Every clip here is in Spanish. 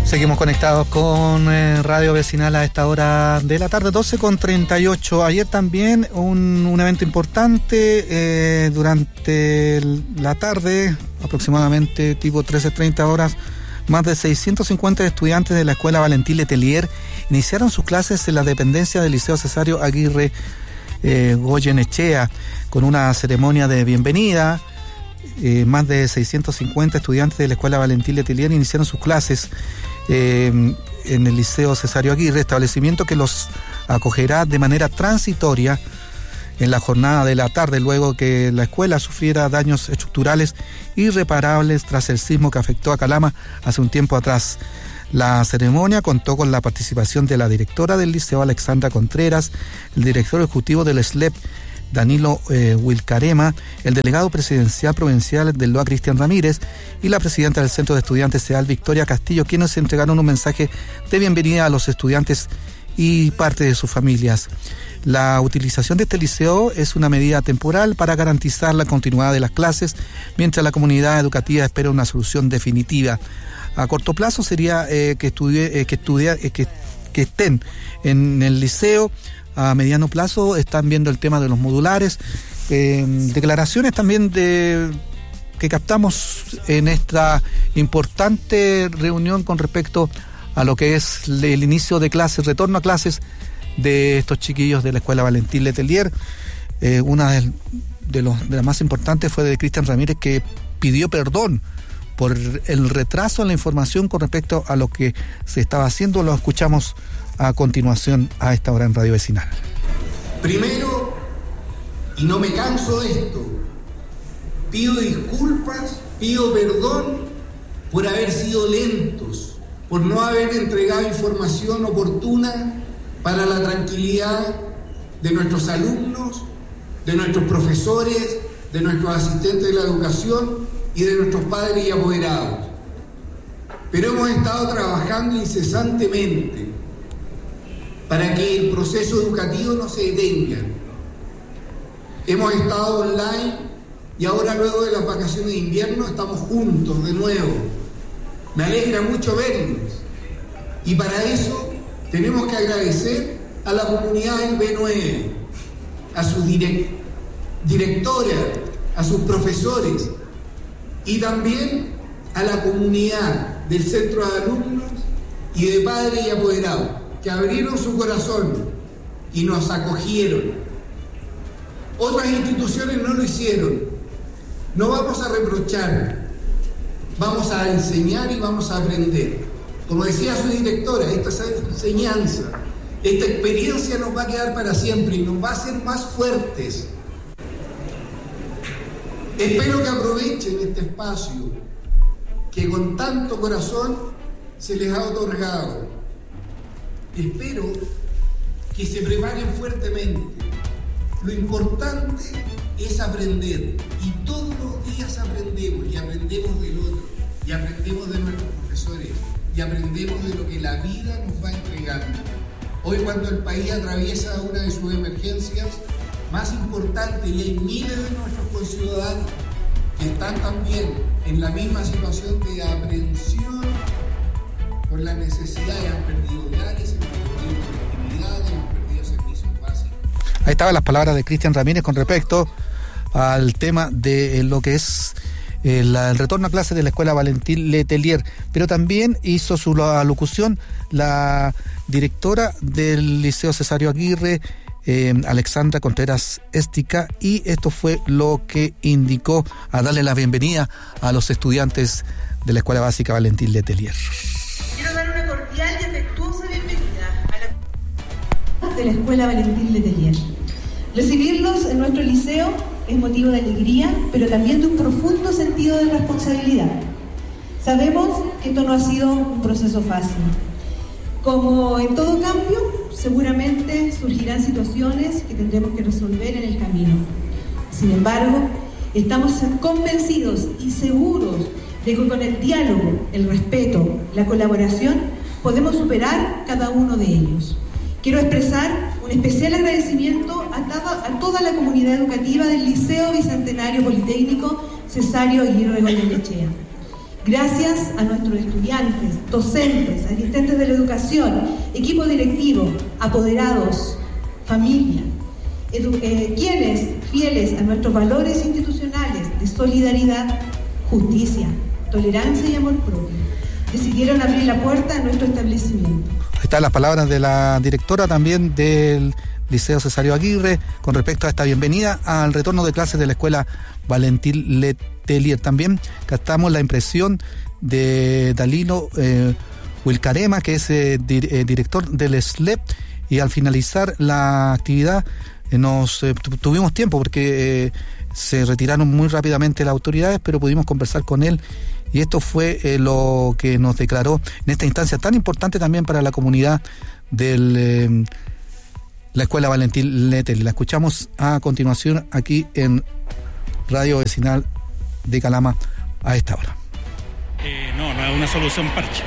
Seguimos conectados con Radio Vecinal a esta hora de la tarde, 12:38. Ayer también un evento importante durante la tarde, aproximadamente tipo 13:30 horas. Más de 650 estudiantes de la Escuela Valentín Letelier iniciaron sus clases en la dependencia del Liceo Cesario Aguirre Goyenechea, con una ceremonia de bienvenida. Más de 650 estudiantes de la Escuela Valentín Letelier iniciaron sus clases en el Liceo Cesario Aguirre, establecimiento que los acogerá de manera transitoria en la jornada de la tarde, luego que la escuela sufriera daños estructurales irreparables tras el sismo que afectó a Calama hace un tiempo atrás. La ceremonia contó con la participación de la directora del liceo, Alexandra Contreras, el director ejecutivo del SLEP, Danilo Wilcarema, el delegado presidencial provincial del LOA, Cristian Ramírez, y la presidenta del Centro de Estudiantes CEAL, Victoria Castillo, quienes entregaron un mensaje de bienvenida a los estudiantes y parte de sus familias. La utilización de este liceo es una medida temporal para garantizar la continuidad de las clases, mientras la comunidad educativa espera una solución definitiva. A corto plazo sería que estén en el liceo. A mediano plazo están viendo el tema de los modulares, declaraciones también que captamos en esta importante reunión con respecto a lo que es el inicio de clases, retorno a clases de estos chiquillos de la Escuela Valentín Letelier. Una de las más importantes fue de Cristian Ramírez, que pidió perdón por el retraso en la información con respecto a lo que se estaba haciendo. Lo escuchamos a continuación a esta hora en Radio Vecinal. Primero, y no me canso de esto, pido disculpas, pido perdón por haber sido lentos, por no haber entregado información oportuna para la tranquilidad de nuestros alumnos, de nuestros profesores, de nuestros asistentes de la educación y de nuestros padres y apoderados. Pero hemos estado trabajando incesantemente para que el proceso educativo no se detenga. Hemos estado online y ahora, luego de las vacaciones de invierno, estamos juntos de nuevo. Me alegra mucho verlos, y para eso tenemos que agradecer a la comunidad del B9, a sus directoras, a sus profesores, y también a la comunidad del centro de alumnos y de padres y apoderados, que abrieron su corazón y nos acogieron. Otras instituciones no lo hicieron. No vamos a reprochar, vamos a enseñar y vamos a aprender. Como decía su directora, esta enseñanza, esta experiencia nos va a quedar para siempre y nos va a hacer más fuertes. Espero que aprovechen este espacio que con tanto corazón se les ha otorgado. Espero que se preparen fuertemente. Lo importante es aprender, y todos los días aprendemos, y aprendemos del otro, y aprendemos de nuestros profesores, y aprendemos de lo que la vida nos va entregando. Hoy, cuando el país atraviesa una de sus emergencias más importantes, y hay miles de nuestros conciudadanos que están también en la misma situación de aprehensión por las necesidades, han perdido hogares, han perdido actividades, han perdido servicios básicos. Ahí estaban las palabras de Cristian Ramírez con respecto al tema de lo que es el retorno a clases de la Escuela Valentín Letelier, pero también hizo su alocución la directora del Liceo Cesario Aguirre, Alexandra Contreras Estica, y esto fue lo que indicó a darle la bienvenida a los estudiantes de la Escuela Básica Valentín Letelier. Quiero dar una cordial y afectuosa bienvenida a la de la Escuela Valentín Letelier. Recibirlos en nuestro liceo es motivo de alegría, pero también de un profundo sentido de responsabilidad. Sabemos que esto no ha sido un proceso fácil. Como en todo cambio, seguramente surgirán situaciones que tendremos que resolver en el camino. Sin embargo, estamos convencidos y seguros de que con el diálogo, el respeto, la colaboración, podemos superar cada uno de ellos. Quiero expresar un especial agradecimiento a toda la comunidad educativa del Liceo Bicentenario Politécnico Cesario Aguirre Goyenechea, Gracias a nuestros estudiantes, docentes, asistentes de la educación, equipo directivo, apoderados, familia, quienes, fieles a nuestros valores institucionales de solidaridad, justicia, tolerancia y amor propio, decidieron abrir la puerta a nuestro establecimiento. Ahí están las palabras de la directora también del Liceo Cesario Aguirre con respecto a esta bienvenida al retorno de clases de la Escuela Valentín Letelier. También captamos la impresión de Danilo Wilcarema, que es director del SLEP, y al finalizar la actividad tuvimos tiempo porque se retiraron muy rápidamente las autoridades, pero pudimos conversar con él y esto fue lo que nos declaró en esta instancia tan importante también para la comunidad de la Escuela Valentín Letelier. La escuchamos a continuación aquí en Radio Vecinal de Calama a esta hora. No es una solución parche.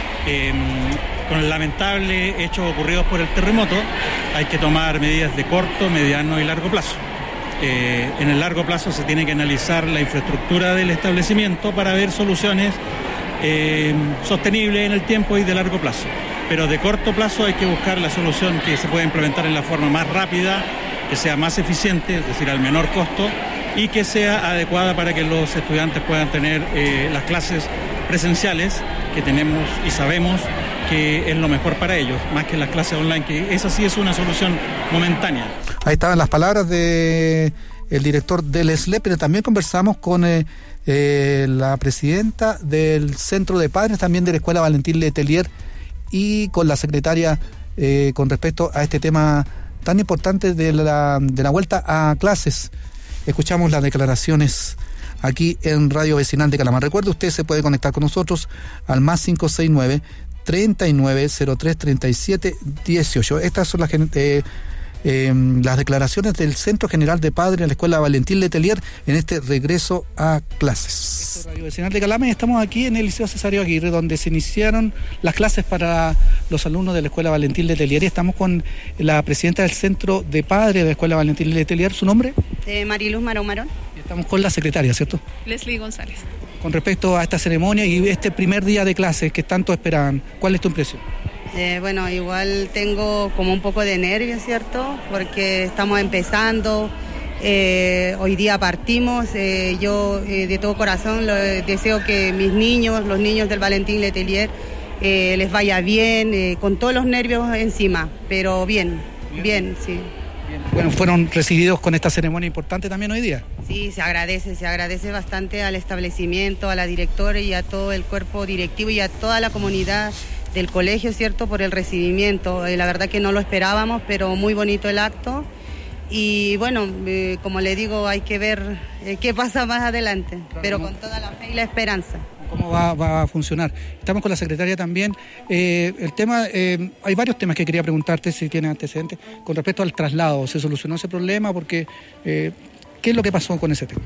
Con el lamentable hechos ocurridos por el terremoto, hay que tomar medidas de corto, mediano y largo plazo. En el largo plazo se tiene que analizar la infraestructura del establecimiento para ver soluciones sostenibles en el tiempo y de largo plazo. Pero de corto plazo hay que buscar la solución que se pueda implementar en la forma más rápida, que sea más eficiente, es decir, al menor costo, y que sea adecuada para que los estudiantes puedan tener las clases presenciales que tenemos y sabemos que es lo mejor para ellos, más que las clases online, que esa sí es una solución momentánea. Ahí estaban las palabras del director del SLEP, pero también conversamos con la presidenta del Centro de Padres, también de la Escuela Valentín Letelier, y con la secretaria con respecto a este tema tan importante de la vuelta a clases. Escuchamos las declaraciones aquí en Radio Vecinal de Calama. Recuerde, usted se puede conectar con nosotros al más 569-3903-3718. Estas son las declaraciones del Centro General de Padres de la Escuela Valentín Letelier en este regreso a clases. Radio Vecinal de Calama, y estamos aquí en el Liceo Cesario Aguirre, donde se iniciaron las clases para los alumnos de la Escuela Valentín Letelier, y estamos con la presidenta del Centro de Padres de la Escuela Valentín Letelier. ¿Su nombre? Mariluz Marón. Y estamos con la secretaria, ¿cierto? Leslie González. Con respecto a esta ceremonia y este primer día de clases que tanto esperaban, ¿cuál es tu impresión? Bueno, igual tengo como un poco de nervios, ¿cierto? Porque estamos empezando, hoy día partimos, yo de todo corazón deseo que mis niños, los niños del Valentín Letelier, les vaya bien, con todos los nervios encima, pero bien, sí. Bueno, fueron recibidos con esta ceremonia importante también hoy día. Sí, se agradece bastante al establecimiento, a la directora y a todo el cuerpo directivo y a toda la comunidad del colegio, ¿cierto?, por el recibimiento. La verdad que no lo esperábamos, pero muy bonito el acto. Y bueno, como le digo, hay que ver qué pasa más adelante, claro, pero con toda la fe y la esperanza. ¿Cómo va a funcionar? Estamos con la secretaria también. El tema, hay varios temas que quería preguntarte, si tienes antecedentes, con respecto al traslado. ¿Se solucionó ese problema? Porque, ¿qué es lo que pasó con ese tema?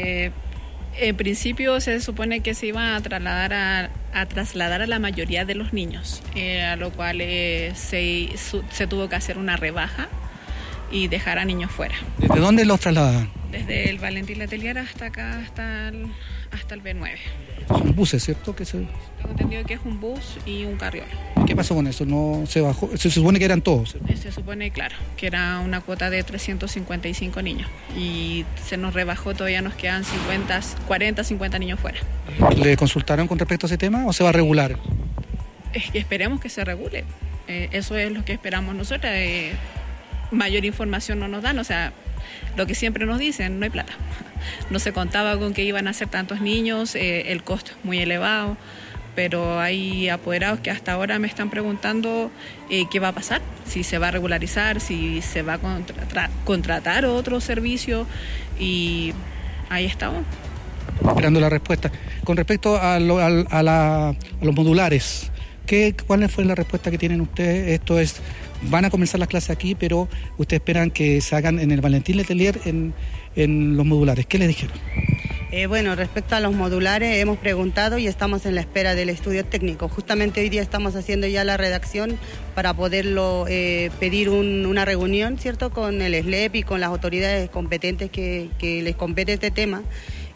En principio se supone que se iba a trasladar a la mayoría de los niños, a lo cual se tuvo que hacer una rebaja y dejar a niños fuera. ¿Desde dónde los trasladaban? Desde el Valentín Letelier hasta acá, hasta el B9. Son buses, ¿cierto? Tengo entendido que es un bus y un carriola. ¿Qué pasó con eso? ¿No se bajó? Se supone que eran todos. Se supone, claro, que era una cuota de 355 niños y se nos rebajó, todavía nos quedan 40, 50 niños fuera. ¿Le consultaron con respecto a ese tema o se va a regular? Es que esperemos que se regule. Eso es lo que esperamos nosotras. Mayor información no nos dan, o sea, lo que siempre nos dicen, no hay plata. No se contaba con que iban a ser tantos niños, el costo es muy elevado, pero hay apoderados que hasta ahora me están preguntando qué va a pasar, si se va a regularizar, si se va a contratar otro servicio, y ahí estamos. Esperando la respuesta. Con respecto a los modulares, ¿cuál fue la respuesta que tienen ustedes? Esto es, van a comenzar las clases aquí, pero ustedes esperan que se hagan en el Valentín Letelier en los modulares. ¿Qué les dijeron? Bueno, respecto a los modulares hemos preguntado y estamos en la espera del estudio técnico. Justamente hoy día estamos haciendo ya la redacción para poderlo pedir una reunión, ¿cierto?, con el SLEP y con las autoridades competentes que les compete este tema.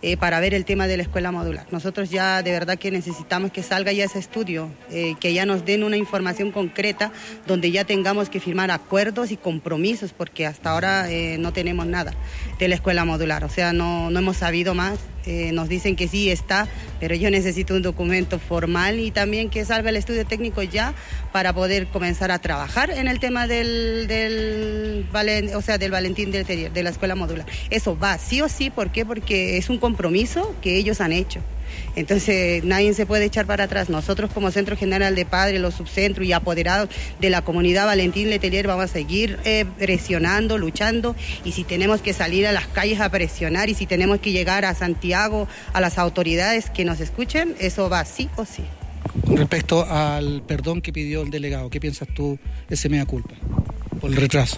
para ver el tema de la escuela modular. Nosotros ya de verdad que necesitamos que salga ya ese estudio, que ya nos den una información concreta donde ya tengamos que firmar acuerdos y compromisos, porque hasta ahora no tenemos nada de la escuela modular, o sea, no hemos sabido más. Nos dicen que sí está, pero yo necesito un documento formal y también que salga el estudio técnico ya para poder comenzar a trabajar en el tema del Valentín Letelier, de la escuela modular. Eso va sí o sí, ¿por qué? Porque es un compromiso que ellos han hecho. Entonces nadie se puede echar para atrás. Nosotros como Centro General de Padres, los subcentros y apoderados de la comunidad Valentín Letelier vamos a seguir presionando, luchando, y si tenemos que salir a las calles a presionar y si tenemos que llegar a Santiago, a las autoridades que nos escuchen, eso va sí o sí. Con respecto al perdón que pidió el delegado, ¿qué piensas tú ese mea culpa por el retraso?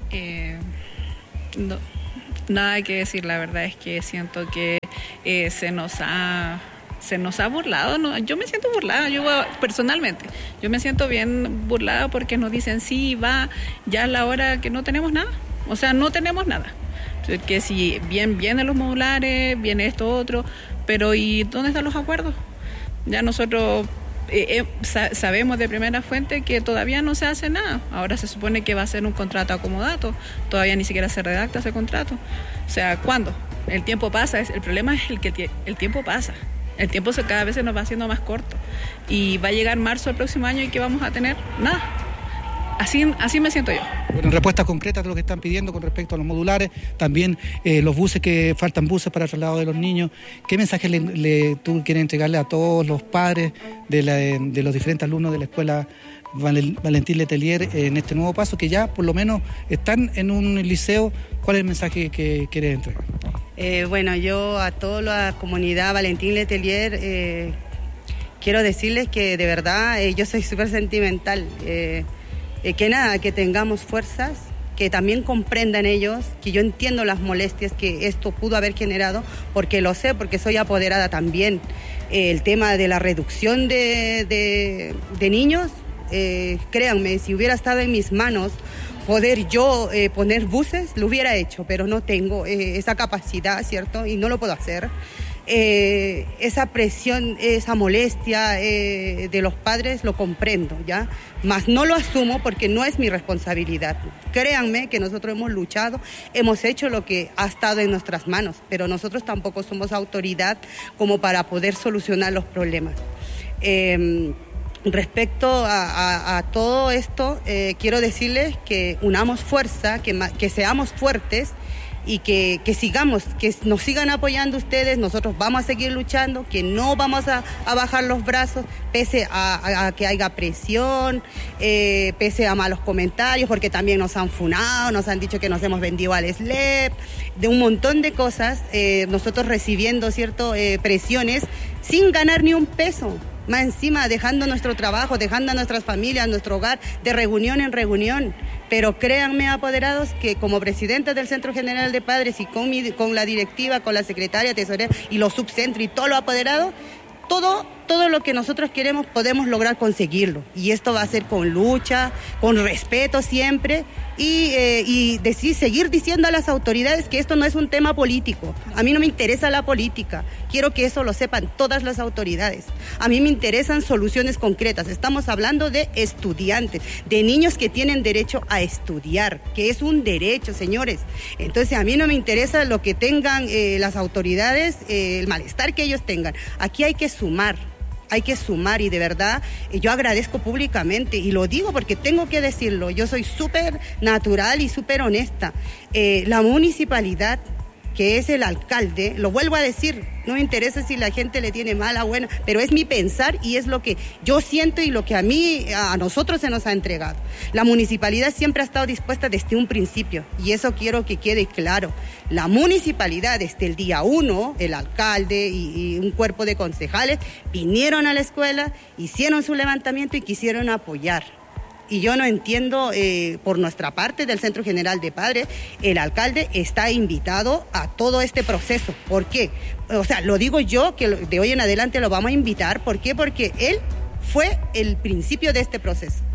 No, nada que decir, la verdad es que siento que se nos ha burlado, ¿no? Yo me siento burlada, personalmente, yo me siento bien burlada porque nos dicen sí, va, ya a la hora que no tenemos nada, o sea, no tenemos nada, que si bien vienen los modulares, viene esto otro, pero ¿y dónde están los acuerdos? Ya nosotros sabemos de primera fuente que todavía no se hace nada. Ahora se supone que va a ser un contrato acomodato, todavía ni siquiera se redacta ese contrato. O sea, ¿cuándo? El tiempo pasa, el problema es que el tiempo pasa. El tiempo cada vez se nos va haciendo más corto. Y va a llegar marzo del próximo año y ¿qué vamos a tener? Nada. Así me siento yo. Bueno, en respuestas concretas de lo que están pidiendo con respecto a los modulares, también los buses, que faltan buses para el traslado de los niños, ¿qué mensaje tú quieres entregarle a todos los padres de los diferentes alumnos de la escuela Valentín Letelier en este nuevo paso, que ya por lo menos están en un liceo? ¿Cuál es el mensaje que quieres entregar? Bueno, yo a toda la comunidad Valentín Letelier quiero decirles que de verdad yo soy súper sentimental. Que tengamos fuerzas, que también comprendan ellos, que yo entiendo las molestias que esto pudo haber generado, porque lo sé, porque soy apoderada también. El tema de la reducción de niños, créanme, si hubiera estado en mis manos poder yo poner buses, lo hubiera hecho, pero no tengo esa capacidad, ¿cierto? Y no lo puedo hacer. Esa presión, esa molestia de los padres lo comprendo, ¿ya? Mas no lo asumo porque no es mi responsabilidad. Créanme que nosotros hemos luchado, hemos hecho lo que ha estado en nuestras manos, pero nosotros tampoco somos autoridad como para poder solucionar los problemas. Respecto a todo esto, quiero decirles que unamos fuerza, que seamos fuertes, y que sigamos, que nos sigan apoyando ustedes. Nosotros vamos a seguir luchando, que no vamos a bajar los brazos, pese a que haya presión, pese a malos comentarios, porque también nos han funado, nos han dicho que nos hemos vendido al SLEP, de un montón de cosas, nosotros recibiendo presiones sin ganar ni un peso. Más encima, dejando nuestro trabajo, dejando a nuestras familias, nuestro hogar, de reunión en reunión. Pero créanme, apoderados, que como presidenta del Centro General de Padres y con la directiva, con la secretaria, tesorera y los subcentros y todos los apoderados, todo lo que nosotros queremos podemos lograr conseguirlo. Y esto va a ser con lucha, con respeto siempre, y seguir diciendo a las autoridades que esto no es un tema político. A mí no me interesa la política, quiero que eso lo sepan todas las autoridades. A mí me interesan soluciones concretas. Estamos hablando de estudiantes, de niños que tienen derecho a estudiar, que es un derecho, señores. Entonces a mí no me interesa lo que tengan las autoridades, el malestar que ellos tengan. Aquí hay que sumar y de verdad yo agradezco públicamente, y lo digo porque tengo que decirlo, yo soy súper natural y súper honesta. La municipalidad, que es el alcalde, lo vuelvo a decir, no me interesa si la gente le tiene mala o buena, pero es mi pensar y es lo que yo siento y lo que a nosotros se nos ha entregado. La municipalidad siempre ha estado dispuesta desde un principio, y eso quiero que quede claro. La municipalidad, desde el día 1, el alcalde y un cuerpo de concejales vinieron a la escuela, hicieron su levantamiento y quisieron apoyar. Y yo no entiendo, por nuestra parte del Centro General de Padres, el alcalde está invitado a todo este proceso. ¿Por qué? O sea, lo digo yo, que de hoy en adelante lo vamos a invitar. ¿Por qué? Porque él fue el principio de este proceso.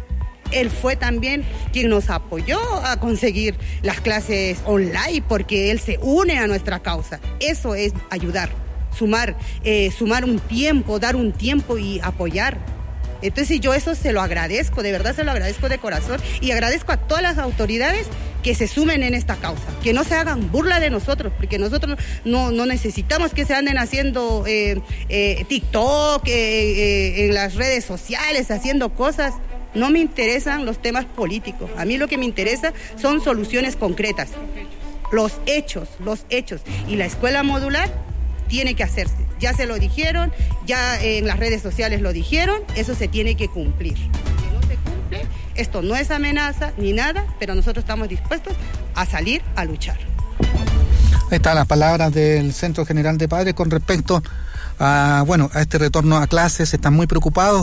Él fue también quien nos apoyó a conseguir las clases online, porque él se une a nuestra causa. Eso es ayudar, sumar un tiempo, dar un tiempo y apoyar. Entonces yo eso se lo agradezco, de verdad se lo agradezco de corazón, y agradezco a todas las autoridades que se sumen en esta causa, que no se hagan burla de nosotros, porque nosotros no necesitamos que se anden haciendo TikTok, en las redes sociales, haciendo cosas. No me interesan los temas políticos, a mí lo que me interesa son soluciones concretas, los hechos, y la escuela modular tiene que hacerse. Ya se lo dijeron, ya en las redes sociales lo dijeron, eso se tiene que cumplir. Si no se cumple, esto no es amenaza ni nada, pero nosotros estamos dispuestos a salir a luchar. Ahí están las palabras del Centro General de Padres con respecto a este retorno a clases. Están muy preocupados,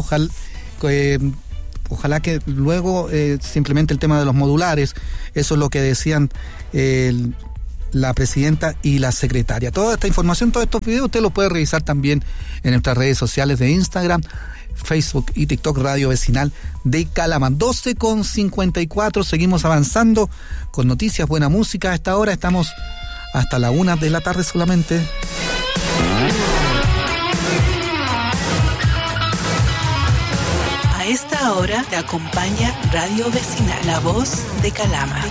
ojalá que luego simplemente el tema de los modulares, eso es lo que decían la presidenta y la secretaria. Toda esta información, todos estos videos, usted los puede revisar también en nuestras redes sociales de Instagram, Facebook y TikTok, Radio Vecinal de Calama. 12:54, seguimos avanzando con noticias, buena música. A esta hora estamos hasta la 1 de la tarde solamente. A esta hora te acompaña Radio Vecinal, la voz de Calama.